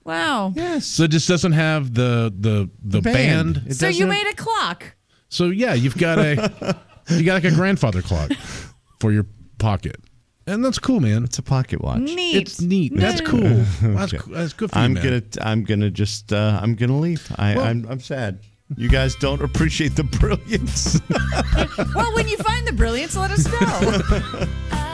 Wow. Yes. So it just doesn't have the band. It So you doesn't- made a clock. So yeah, you got like a grandfather clock for your pocket, and that's cool, man. It's a pocket watch. Neat. It's neat. That's cool. That's good for you, I'm man. I'm gonna leave. I'm sad. You guys don't appreciate the brilliance. Well, when you find the brilliance, let us know.